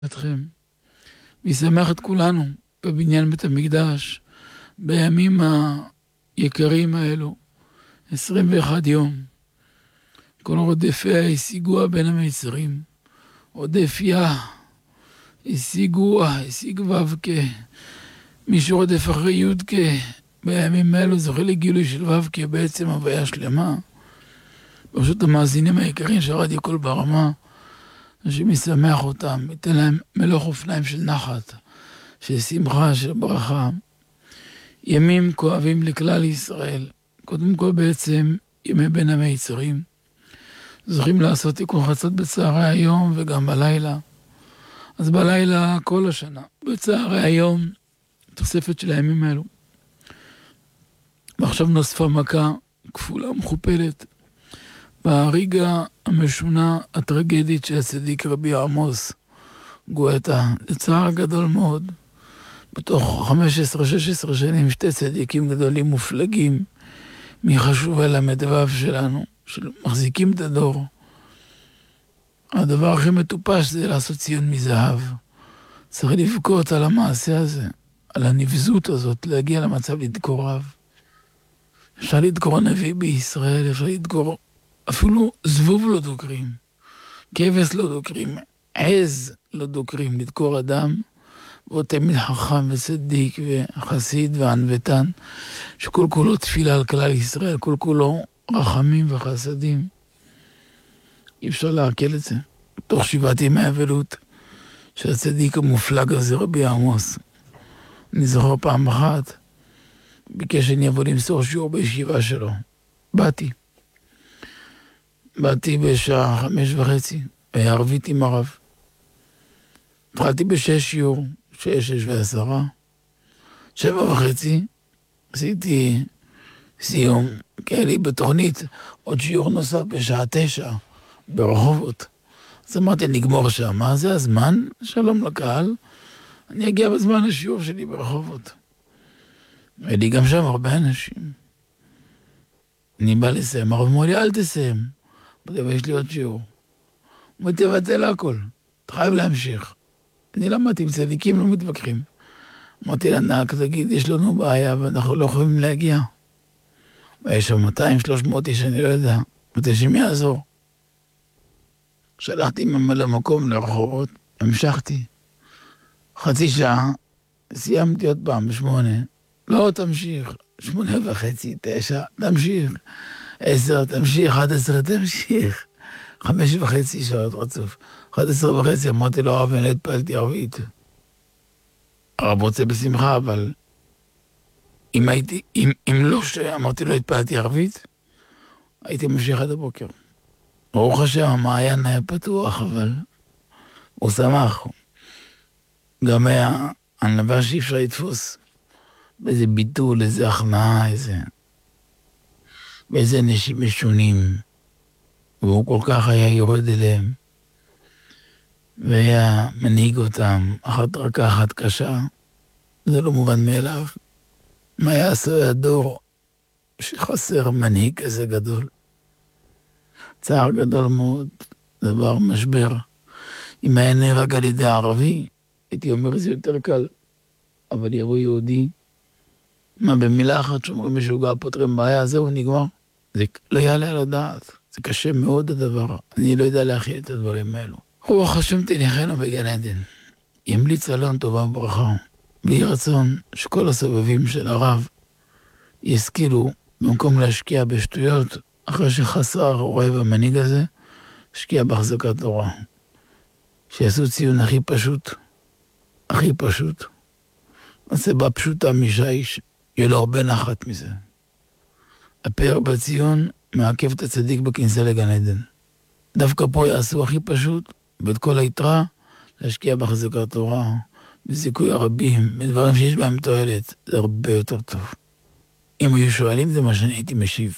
אתכם, וישמח את כולנו בבניין בית המקדש, בימים היקרים האלו, 21 יום. כל רודפיה השיגוה בין המצרים, רודפיה השיגוה, השיג ו"ק. מי שרודף אחרי י"ק, בימים האלו זוכה לגילוי של ו"ק, בעצם הוויה שלמה. פשוט המאזינים היקרים של רדיו קול ברמה, שמשמח אותם, ייתן להם מלוך אופניים של נחת, של שמחה, של ברכה. ימים כואבים לכלל ישראל, קודם כל בעצם ימי בין המצרים. זוכים לעשות תיקון חצות בצהרי היום וגם בלילה. אז בלילה כל השנה, בצהרי היום, תוספת של הימים האלו. ועכשיו נוספה מכה כפולה ומכופלת. בהריגה המשונה הטרגדית של הצדיק רבי עמוס גואטה, זה צער גדול מאוד. בתוך 15-16 שנים שתי צדיקים גדולים מופלגים מחשוב הל"ו שלנו, שמחזיקים את הדור. הדבר הכי מטופש זה לעשות ציון מזהב. צריך לבכות על המעשה הזה, על הנבזות הזאת, להגיע למצב לדקור רב. אפשר לדקור נביא בישראל, אפשר לדקור, אפילו זבוב לא דוקרים, כבש לא דוקרים, עז לא דוקרים, לדקור אדם, והוא תמיד חכם וצדיק וחסיד וענוותן, שכל כולו תפילה על כלל ישראל, כל כולו רחמים וחסדים. אי אפשר להקל את זה. תוך 7 ימי אבלות של הצדיק המופלג הזה, רבי עמוס. אני זוכר פעם אחת, ביקש שאני אבוא למסור שיעור בישיבה שלו. באתי בשעה 5:30, היה ערבית עם הרב. התחלתי ב6 שיעור, 6:10. 7:30, עשיתי סיום, כי היה לי בתוכנית עוד שיעור נוסף בשעה 9 ברחובות. אז אמרתי, נגמור שם, מה זה הזמן? שלום לקהל, אני אגיע בזמן השיעור שלי ברחובות. ולי גם שם הרבה אנשים. אני בא לסיים, הרב אמר לי, אל תסיים. אמרתי, אבל יש לי עוד שיעור. אמרתי, תבטל הכל, אתה חייב להמשיך. אני למדתי עם צדיקים, לא מתווכחים. אמרתי לנהג, תגיד, יש לנו בעיה ואנחנו לא יכולים להגיע. ויש שם 200-300 איש, אני לא יודע. אמרתי, שמי יעזור? שלחתי ממלא מקום לרחובות, המשכתי. חצי שעה, סיימתי עוד פעם ב8. לא, תמשיך. 8:30, 9, תמשיך. 10, תמשיך. 11, תמשיך. 5:30 שעות רצוף. 11:30, אמרתי לו, הרב, אני לא התפעלתי ערבית. הרב רוצה בשמחה, אבל אם לא שאמרתי לו התפעלתי ערבית, הייתי ממשיך עד הבוקר. ברוך השם, המעיין היה פתוח, אבל הוא שמח. גם היה הנבא שאי אפשר לתפוס. באיזה ביטול, איזה הכנעה, באיזה אנשים משונים. והוא כל כך היה יורד אליהם. והיה מנהיג אותם, אחת רכה, אחת קשה. זה לא מובן מאליו. מה יעשה הדור שחסר מנהיג כזה גדול? צער גדול מאוד, דבר משבר. אם היה נהרג על ידי ערבי, הייתי אומר זה יותר קל. אבל יבוא יהודי, מה במילה אחת שאומרים משוגע פותרים בעיה, זהו נגמר. זה לא יעלה על הדעת. זה קשה מאוד הדבר. אני לא יודע להכיל את הדברים האלו. רוח השם תניחנו בגן עדן. ימליץ אלון טובה וברכה. ויהי רצון שכל הסובבים של הרב ישכילו במקום להשקיע בשטויות, אחרי שחסר רואה במנהיג הזה, השקיע בהחזקת תורה. שיעשו ציון הכי פשוט, הכי פשוט. הסיבה פשוטה משיש, יהיה לו הרבה נחת מזה. הפאר בציון מעכב את הצדיק בכניסה לגן עדן. דווקא פה יעשו הכי פשוט, ואת כל היתרה להשקיע בהחזקת תורה, בזיכוי הרבים, בדברים שיש בהם תועלת, זה הרבה יותר טוב. אם היו שואלים, זה מה שאני הייתי משיב.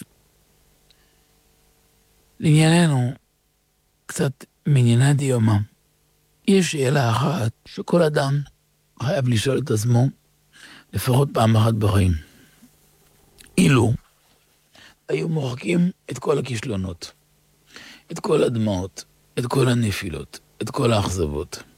לענייננו, קצת מענייני דיומא. יש שאלה אחת שכל אדם חייב לשאול את עצמו, לפחות פעם אחת בחיים. אילו היו מוחקים את כל הכישלונות, את כל הדמעות, את כל הנפילות, את כל האכזבות.